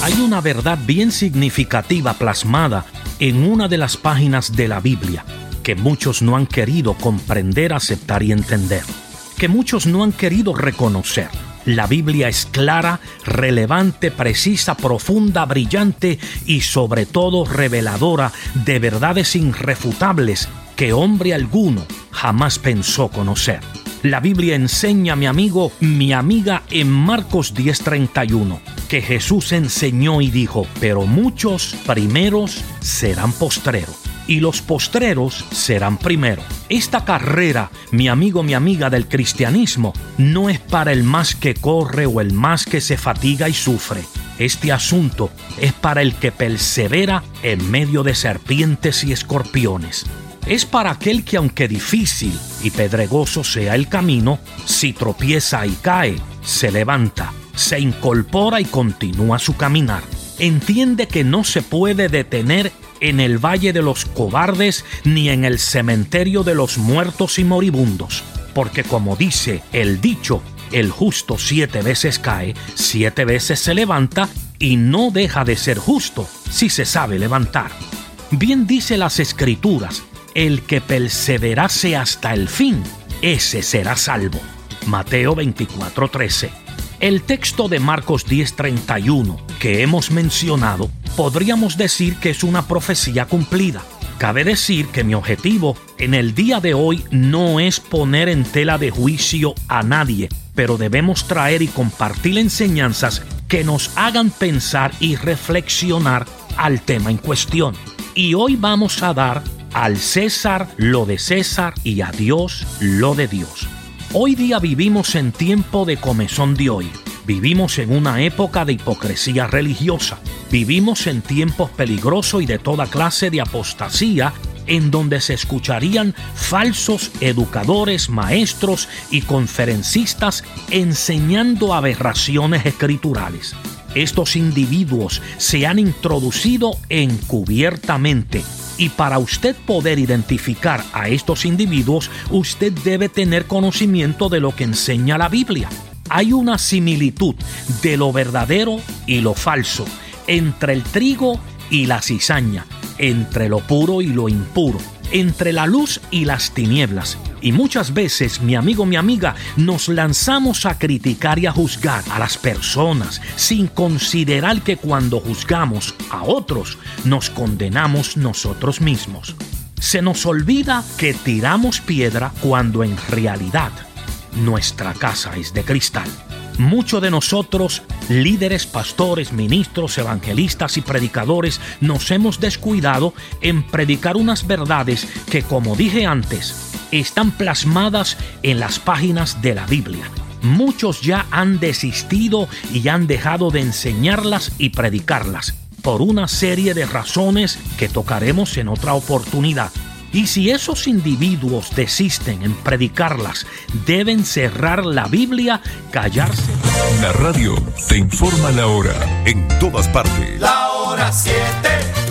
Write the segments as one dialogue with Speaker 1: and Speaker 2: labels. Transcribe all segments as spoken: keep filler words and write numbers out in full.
Speaker 1: Hay una verdad bien significativa plasmada en una de las páginas de la Biblia que muchos no han querido comprender, aceptar y entender, que muchos no han querido reconocer. La Biblia es clara, relevante, precisa, profunda, brillante y sobre todo reveladora de verdades irrefutables que hombre alguno jamás pensó conocer. La Biblia enseña, mi amigo, mi amiga, en Marcos diez treinta y uno, que Jesús enseñó y dijo: pero muchos primeros serán postreros, y los postreros serán primeros. Esta carrera, mi amigo, mi amiga, del cristianismo, no es para el más que corre o el más que se fatiga y sufre. Este asunto es para el que persevera en medio de serpientes y escorpiones. Es para aquel que, aunque difícil y pedregoso sea el camino, si tropieza y cae, se levanta, se incorpora y continúa su caminar. Entiende que no se puede detener en el valle de los cobardes ni en el cementerio de los muertos y moribundos, porque como dice el dicho, el justo siete veces cae, siete veces se levanta y no deja de ser justo si se sabe levantar. Bien dice las Escrituras: el que perseverase hasta el fin, ese será salvo. Mateo veinticuatro trece. El texto de Marcos diez treinta y uno que hemos mencionado, podríamos decir que es una profecía cumplida. Cabe decir que mi objetivo en el día de hoy no es poner en tela de juicio a nadie, pero debemos traer y compartir enseñanzas que nos hagan pensar y reflexionar al tema en cuestión. Y hoy vamos a dar al César lo de César y a Dios lo de Dios. Hoy día vivimos en tiempo de comezón de oír. Vivimos en una época de hipocresía religiosa. Vivimos en tiempos peligrosos y de toda clase de apostasía, en donde se escucharían falsos educadores, maestros y conferencistas enseñando aberraciones escriturales. Estos individuos se han introducido encubiertamente. Y para usted poder identificar a estos individuos, usted debe tener conocimiento de lo que enseña la Biblia. Hay una similitud de lo verdadero y lo falso, entre el trigo y la cizaña, entre lo puro y lo impuro, entre la luz y las tinieblas. Y muchas veces, mi amigo, mi amiga, nos lanzamos a criticar y a juzgar a las personas sin considerar que cuando juzgamos a otros, nos condenamos nosotros mismos. Se nos olvida que tiramos piedra cuando en realidad nuestra casa es de cristal. Muchos de nosotros, líderes, pastores, ministros, evangelistas y predicadores, nos hemos descuidado en predicar unas verdades que, como dije antes, están plasmadas en las páginas de la Biblia. Muchos ya han desistido y han dejado de enseñarlas y predicarlas por una serie de razones que tocaremos en otra oportunidad. Y si esos individuos desisten en predicarlas, deben cerrar la Biblia, callarse.
Speaker 2: La radio te informa la hora en todas partes.
Speaker 3: La hora siete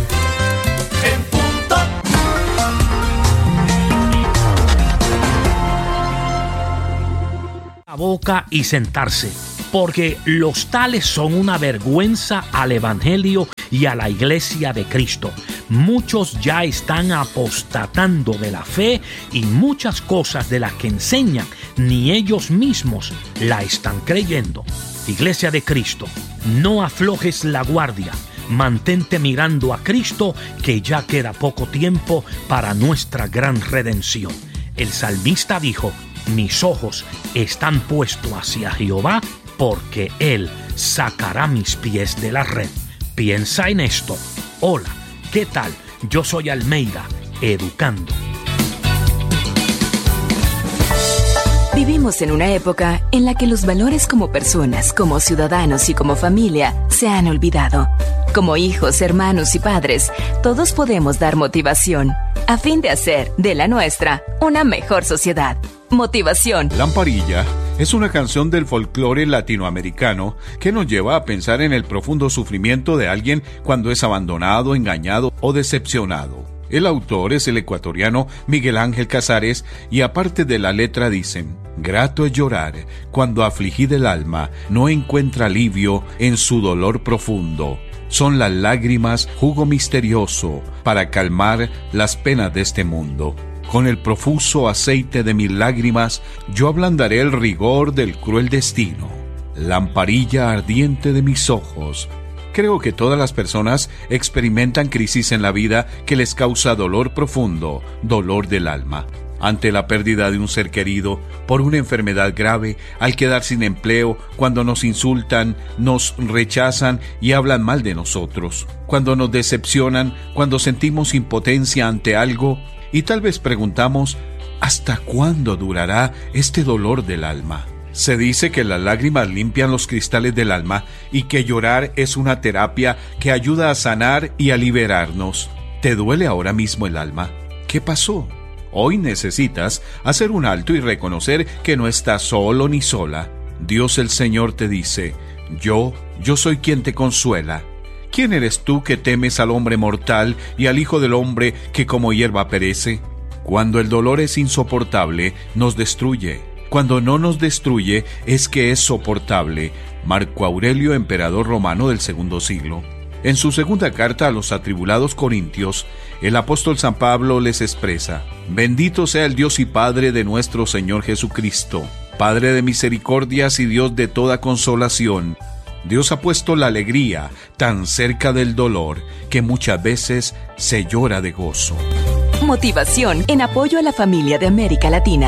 Speaker 3: en punto.
Speaker 1: La boca y sentarse, porque los tales son una vergüenza al Evangelio y a la Iglesia de Cristo. Muchos ya están apostatando de la fe y muchas cosas de las que enseñan ni ellos mismos la están creyendo. Iglesia de Cristo, no aflojes la guardia. Mantente mirando a Cristo, que ya queda poco tiempo para nuestra gran redención. El salmista dijo: mis ojos están puestos hacia Jehová, porque Él sacará mis pies de la red. Piensa en esto. Hola, ¿qué tal? Yo soy Almeida, educando.
Speaker 4: Vivimos en una época en la que los valores como personas, como ciudadanos y como familia se han olvidado. Como hijos, hermanos y padres, todos podemos dar motivación a fin de hacer de la nuestra una mejor sociedad. Motivación.
Speaker 5: Lamparilla es una canción del folclore latinoamericano que nos lleva a pensar en el profundo sufrimiento de alguien cuando es abandonado, engañado o decepcionado. El autor es el ecuatoriano Miguel Ángel Casares y aparte de la letra dicen: grato es llorar cuando afligida el alma no encuentra alivio en su dolor profundo. Son las lágrimas jugo misterioso para calmar las penas de este mundo. Con el profuso aceite de mis lágrimas yo ablandaré el rigor del cruel destino. Lamparilla ardiente de mis ojos. Creo que todas las personas experimentan crisis en la vida que les causa dolor profundo, dolor del alma. Ante la pérdida de un ser querido, por una enfermedad grave, al quedar sin empleo, cuando nos insultan, nos rechazan y hablan mal de nosotros, cuando nos decepcionan, cuando sentimos impotencia ante algo, y tal vez preguntamos, ¿hasta cuándo durará este dolor del alma? Se dice que las lágrimas limpian los cristales del alma y que llorar es una terapia que ayuda a sanar y a liberarnos. ¿Te duele ahora mismo el alma? ¿Qué pasó? Hoy necesitas hacer un alto y reconocer que no estás solo ni sola. Dios el Señor te dice: yo, yo soy quien te consuela. ¿Quién eres tú que temes al hombre mortal y al Hijo del Hombre que como hierba perece? Cuando el dolor es insoportable, nos destruye. Cuando no nos destruye, es que es soportable. Marco Aurelio, emperador romano del segundo siglo. En su segunda carta a los atribulados corintios, el apóstol San Pablo les expresa: bendito sea el Dios y Padre de nuestro Señor Jesucristo, Padre de misericordias y Dios de toda consolación. Dios ha puesto la alegría tan cerca del dolor que muchas veces se llora de gozo.
Speaker 4: Motivación en apoyo a la familia de América Latina.